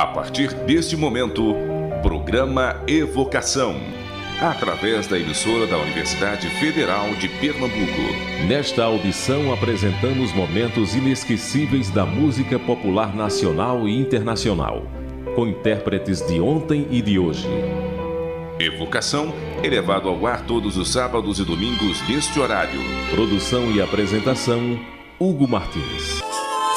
A partir deste momento, programa Evocação, através da emissora da Universidade Federal de Pernambuco. Nesta audição apresentamos momentos inesquecíveis da música popular nacional e internacional, com intérpretes de ontem e de hoje. Evocação é levado ao ar todos os sábados e domingos neste horário. Produção e apresentação, Hugo Martins.